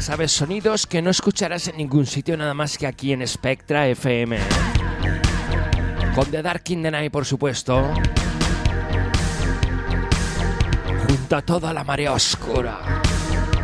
sabes, sonidos que no escucharás en ningún sitio nada más que aquí en Spectra FM. Con The Dark in the Night, por supuesto. Junto a toda la marea oscura.